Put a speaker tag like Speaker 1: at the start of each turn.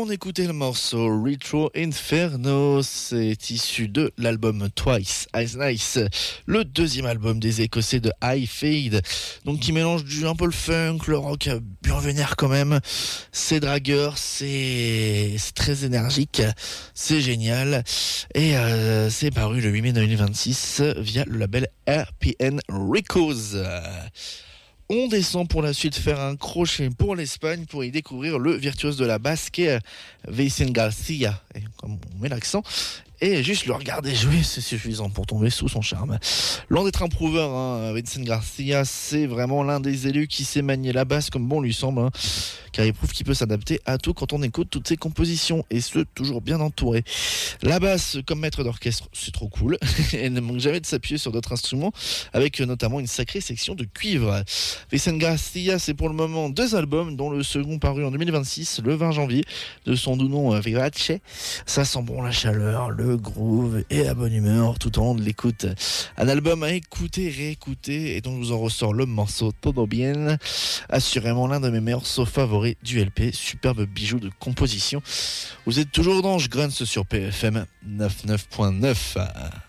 Speaker 1: On écoutait le morceau Retro Inferno, c'est issu de l'album Twice as Nice, le deuxième album des Écossais de High Fade, donc qui mélange un peu le funk, le rock bien vénère quand même. C'est dragueur, c'est très énergique, c'est génial, et c'est paru le 8 mai 2026 via le label RPN Records. On descend pour la suite faire un crochet pour l'Espagne pour y découvrir le virtuose de la basse qui est Vicente Garcia. Et comme on met l'accent, et juste le regarder jouer, c'est suffisant pour tomber sous son charme. Loin d'être un prouveur, Vicente Garcia, c'est vraiment l'un des élus qui sait manier la basse comme bon lui semble, car il prouve qu'il peut s'adapter à tout quand on écoute toutes ses compositions, et ce, toujours bien entouré. La basse, comme maître d'orchestre, c'est trop cool. Elle ne manque jamais de s'appuyer sur d'autres instruments, avec notamment une sacrée section de cuivre. Vicente Garcia, c'est pour le moment 2 albums, dont le second paru en 2026, le 20 janvier, de son doux nom Vivace. Ça sent bon la chaleur, le groove et la bonne humeur tout au long de l'écoute. Un album à écouter, réécouter, et dont je vous en ressort le morceau Todo Bien, assurément l'un de mes morceaux favoris du LP, superbe bijou de composition. Vous êtes toujours dans Je Grunts sur PFM 99.9.